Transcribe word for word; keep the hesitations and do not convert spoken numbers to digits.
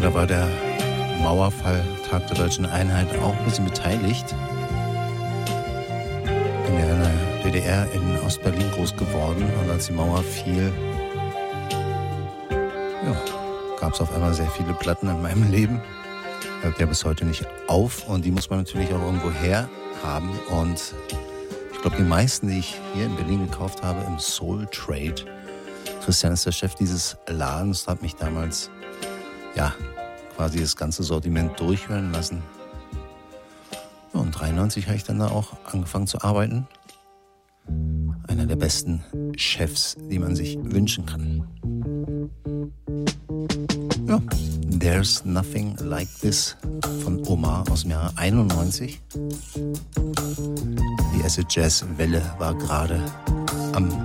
da war der Mauerfall, Tag der Deutschen Einheit, auch ein bisschen beteiligt. Bin ja in der D D R in Ostberlin groß geworden und als die Mauer fiel, ja, gab es auf einmal sehr viele Platten in meinem Leben. Hört ja bis heute nicht auf und die muss man natürlich auch irgendwo her haben. Und ich glaube, die meisten, die ich hier in Berlin gekauft habe, im Soul Trade. Christian ist der Chef dieses Ladens, hat mich damals, ja, quasi das ganze Sortiment durchhören lassen. Ja, und dreiundneunzig habe ich dann da auch angefangen zu arbeiten. Einer der besten Chefs, die man sich wünschen kann. Ja, There's Nothing Like This von Omar aus dem Jahr einundneunzig. Die Acid Jazz Welle war gerade am